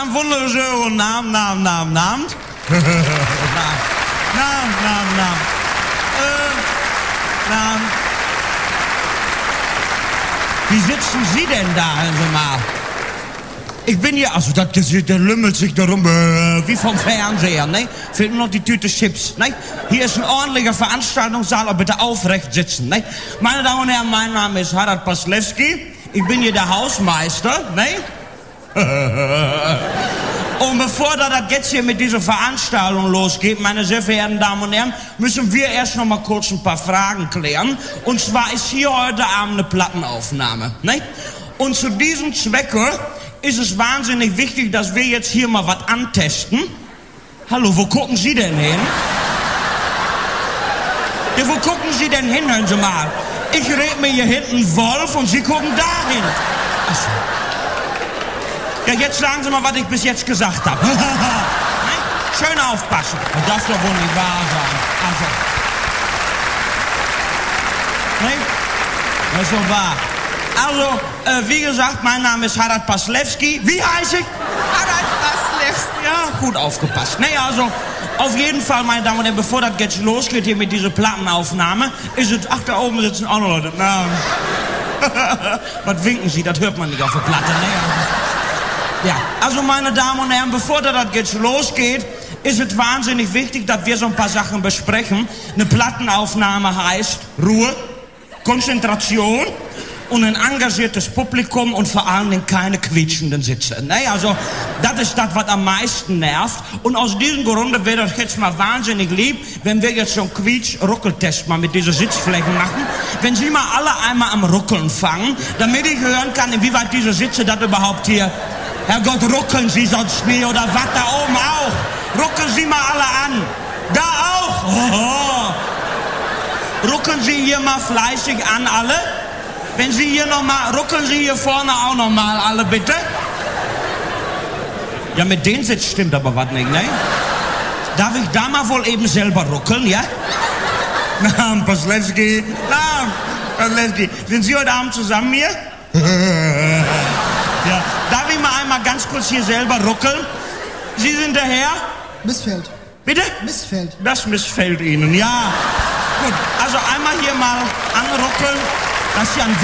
einen wunderschönen Namen. Namen. Wie sitzen Sie denn da, also mal? Ich bin hier, also das Gesicht, der lümmelt sich darum, wie vom Fernseher, ne? Fehlt nur noch die Tüte Chips, ne? Hier ist ein ordentlicher Veranstaltungssaal, aber bitte aufrecht sitzen, ne? Meine Damen und Herren, mein Name ist Harald Paslewski. Ich bin hier der Hausmeister, ne? Und bevor das jetzt hier mit dieser Veranstaltung losgeht, meine sehr verehrten Damen und Herren, müssen wir erst noch mal kurz ein paar Fragen klären. Und zwar ist hier heute Abend eine Plattenaufnahme, ne? Und zu diesem Zwecke ist es wahnsinnig wichtig, dass wir jetzt hier mal was antesten. Hallo, wo gucken Sie denn hin? Ja, wo gucken Sie denn hin, hören Sie mal? Ich red mir hier hinten Wolf und Sie gucken dahin. Ach so. Ja, jetzt sagen Sie mal, was ich bis jetzt gesagt habe. Schön aufpassen. Das darf doch wohl nicht wahr sein. Also. Ne? Das ist doch wahr. Also, wie gesagt, mein Name ist Harald Paslewski. Wie heiße ich? Harald Paslewski. Ja, gut aufgepasst. Naja, also, auf jeden Fall, meine Damen und Herren, bevor das jetzt losgeht hier mit dieser Plattenaufnahme, ist es, ach, da oben sitzen auch noch Leute. Na, was winken Sie? Das hört man nicht auf der Platte. Naja. Ja, also, meine Damen und Herren, bevor das jetzt losgeht, ist es wahnsinnig wichtig, dass wir so ein paar Sachen besprechen. Eine Plattenaufnahme heißt Ruhe, Konzentration und ein engagiertes Publikum und vor allen Dingen keine quietschenden Sitze. Naja, also, das ist das, was am meisten nervt. Und aus diesem Grunde wäre das jetzt mal wahnsinnig lieb, wenn wir jetzt so einen Quietsch-Ruckeltest mal mit diesen Sitzflächen machen. Wenn Sie mal alle einmal am Ruckeln fangen, damit ich hören kann, inwieweit diese Sitze das überhaupt hier... Herrgott, ruckeln Sie sonst nie oder was, da oben auch. Ruckeln Sie mal alle an. Da auch. Oh. Ruckeln Sie hier mal fleißig an, alle. Wenn Sie hier noch mal, ruckeln Sie hier vorne auch noch mal alle, bitte. Ja, mit dem Sitz stimmt aber was nicht, ne? Darf ich da mal wohl eben selber ruckeln, ja? Na, Paslewski. Sind Sie heute Abend zusammen hier? Ja. Darf ich mal einmal ganz kurz hier selber ruckeln? Sie sind der Herr? Missfällt. Bitte? Missfällt. Das missfällt Ihnen, ja. Gut, also einmal hier mal anruckeln, dass Sie an